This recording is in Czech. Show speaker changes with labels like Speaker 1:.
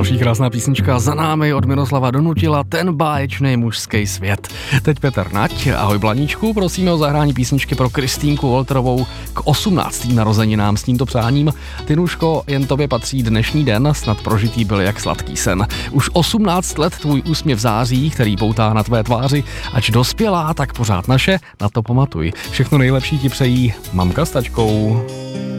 Speaker 1: Další krásná písnička za námi od Miroslava Donutila, Ten báječný mužský svět. Teď Petr Nať, ahoj Blaníčku, prosíme o zahrání písničky pro Kristýnku Wolterovou k 18. narozeninám s tímto přáním. Tynuško, jen tobě patří dnešní den, snad prožitý byl jak sladký sen. Už 18 let tvůj úsměv září, který poutá na tvé tváři, ač dospělá, tak pořád naše, na to pamatuj. Všechno nejlepší ti přejí mamka s tačkou.